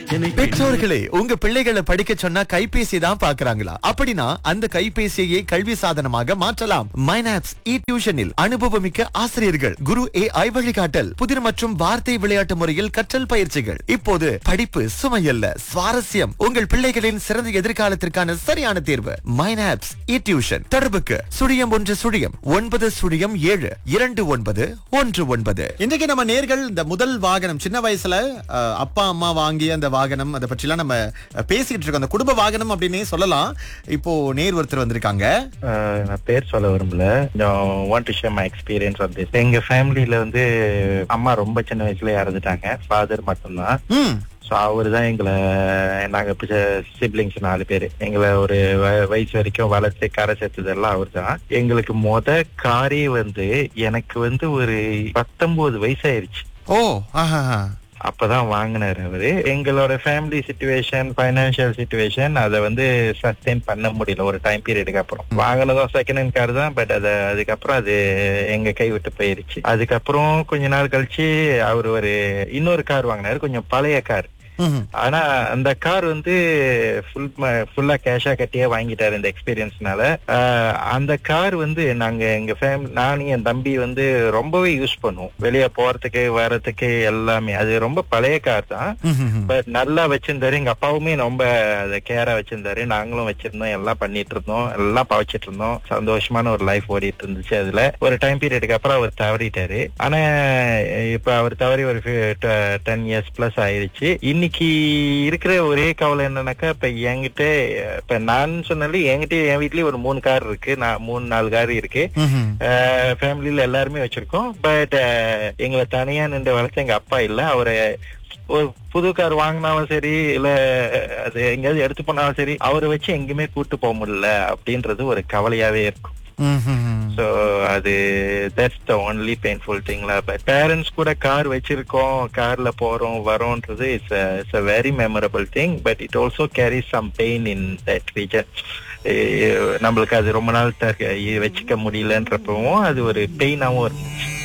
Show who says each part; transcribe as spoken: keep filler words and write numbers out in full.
Speaker 1: பெற்றோர்களே, உங்க பிள்ளைகளை படிக்க சொன்னா கைபேசி தான் பாக்குறாங்களா? அப்படின்னா அந்த கைபேசியை கல்வி சாதனமாக மாற்றலாம். மைனாப்ஸ் இ டியூஷனில் அனுபவமிக்க ஆசிரியர்கள், குரு ஏ ஐ வழிகாட்டல், புதிர் மற்றும் வார்த்தை விளையாட்டு முறையில் கற்றல் பயிற்சிகள். இப்போது படிப்பு சுமையல்ல, சுவாரஸ்யம். உங்கள் பிள்ளைகளின் சிறந்த எதிர்காலத்திற்கான சரியான தேர்வு மைனாப்ஸ் இ டியூஷன். தொடர்புக்கு சுழியம் ஒன்று சுழியம் ஒன்பது சுழியம் ஏழு இரண்டு ஒன்பது ஒன்று ஒன்பது.
Speaker 2: இன்றைக்கு நம்ம நேர்கள் இந்த முதல் வாகனம் சின்ன வயசுல அஹ், அப்பா அம்மா வாங்கிய அந்த வாகனம் அதை பற்றிலாம் நம்ம அஹ், பேசிக்கிட்டு இருக்கோம். அந்த குடும்ப வாகனம் அப்படின்னே சொல்லலாம். இப்போ நேர் ஒருத்தர் வந்திருக்காங்க.
Speaker 3: ஆஹ் நான் பேர் சொல்ல விரும்பல. Want to share my experience on this. எங்க ஃபேமிலியில வந்து அம்மா ரொம்ப சின்ன வயசுல இறந்துட்டாங்க. ஃபாதர் மட்டும்தான்.
Speaker 2: ம்
Speaker 3: ஸோ அவர் தான் எங்களை, நாங்க சிப்ளிங்ஸ் நாலு பேர், எங்களை ஒரு வ- வயசு வரைக்கும் வளர்த்து கரை சேர்த்ததெல்லாம் அவர் தான். எங்களுக்கு மொத காரே வந்து எனக்கு வந்து ஒரு பத்தொன்பது வயசு ஆயிருச்சு.
Speaker 2: ஓ ஆஹா
Speaker 3: அப்பதான் வாங்கினாரு அவரு. எங்களோட ஃபேமிலி சிச்சுவேஷன், பைனான்சியல் சிச்சுவேஷன் அதை வந்து சஸ்டெயின் பண்ண முடியல ஒரு டைம் பீரியடுக்கு அப்புறம். வாங்கினதும் செகண்ட் ஹேண்ட் கார் தான், பட் அது அதுக்கப்புறம் அது எங்க கை விட்டு போயிருச்சு. அதுக்கப்புறம் கொஞ்ச நாள் கழிச்சு அவர் ஒரு இன்னொரு கார் வாங்கினாரு, கொஞ்சம் பழைய கார்.
Speaker 2: ம்
Speaker 3: ஆனா அந்த கார் வந்து ஃபுல் ஃபுல்லா கேஷா கட்டியே வாங்கிட்டாரு இந்த எக்ஸ்பீரியன்ஸ்னால. ஆஹ் அந்த கார் வந்து நாங்க எங்க ஃபேமிலி, நானும் என் தம்பி வந்து ரொம்பவே யூஸ் பண்ணுவோம், வெளியே போறதுக்கு வர்றதுக்கு எல்லாமே. அது ரொம்ப பழைய கார் தான்,
Speaker 2: ம்
Speaker 3: பட் நல்லா வச்சிருந்தாரு. எங்க அப்பாவுமே ரொம்ப அதை கேரா வச்சிருந்தாரு, நாங்களும் வச்சிருந்தோம், எல்லாம் பண்ணிட்டு இருந்தோம், எல்லாம் பாவச்சிட்டு இருந்தோம். சந்தோஷமான ஒரு லைஃப் ஓடிட்டு இருந்துச்சு. அதுல ஒரு டைம் பீரியடுக்கு அப்புறம் அவர் தவறிட்டாரு. ஆனா இப்ப அவர் தவறி ஒரு டென் இயர்ஸ் பிளஸ் ஆயிருச்சு. இன்னைக்கு இருக்கிற ஒரே கவலை என்னன்னாக்கா, இப்ப என்கிட்ட, இப்ப நான் சொன்னாலே என்கிட்ட என் வீட்லயே ஒரு மூணு கார் இருக்கு, நான் மூணு நாலு கார் இருக்கு.
Speaker 2: ம்
Speaker 3: ஃபேமிலியில எல்லாருமே வச்சிருக்கோம். பட் எங்களை தனியா நின்று வளர்த்த எங்க அப்பா இல்ல. அவரை ஒரு புது கார் வாங்கினாலும் சரி, இல்ல அது எங்கேயாவது எடுத்து போனாலும் சரி, அவரை வச்சு எங்கேயுமே கூட்டு போக முடியல அப்படின்றது ஒரு கவலையாவே இருக்கும்.
Speaker 2: ம்
Speaker 3: சோ அது that's the only painful திங்ல. But parents கூட கார் வச்சிருக்கோம், கார்ல போறோம் வரோன்றது it's it's a very memorable thing. But it also carry some pain in that region. நம்மளுக்கு அது ரொம்ப நாள் த- வச்சுக்க முடியலன்றப்பவும் அது ஒரு பெயினாவும் இருந்துச்சு.